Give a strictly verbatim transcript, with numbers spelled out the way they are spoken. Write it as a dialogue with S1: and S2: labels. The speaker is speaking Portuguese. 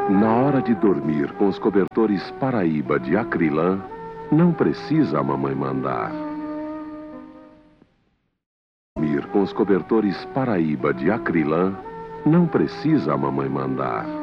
S1: Na hora de dormir com os cobertores Paraíba de acrilã, não precisa a mamãe mandar. Dormir com os cobertores Paraíba de acrilã, não precisa a mamãe mandar.